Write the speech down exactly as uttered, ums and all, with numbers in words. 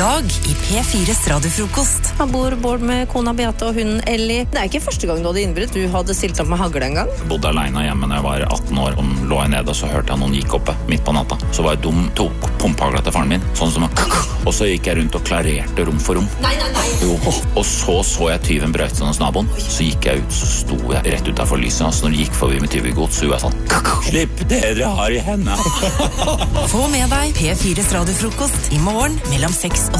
dag i P fires radiofrokost. Jeg bor Bård med kona Beate og hunden Ellie. Det er ikke første gang du hadde innbrudd. Du hadde stilt opp med hagle en gang. Jeg bodde alene hjemme når jeg var atten år, og lå jeg nede, og så hørte jeg noen gikk oppe midt på natta. Så var jeg dum, tok pumpehagla til faren min, sånn som en og så gikk jeg rundt og klarerte rom for rom. Nei, nei, nei. Jo. Og så så jeg tyven brøyte hos naboen. Så gikk jeg ut, så sto jeg rett utenfor lyset, og så når de gikk forbi med tyvegods, så gjorde jeg sånn slipp det dere har i hendene. Få med deg P fires radiofrokost i morgen mellom seks og